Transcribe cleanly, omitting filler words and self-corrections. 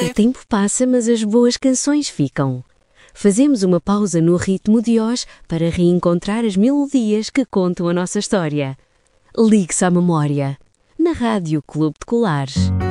O tempo passa, mas as boas canções ficam. Fazemos uma pausa no ritmo de hoje para reencontrar as melodias que contam a nossa história. Ligue-se à memória. Na Rádio Clube de Colares.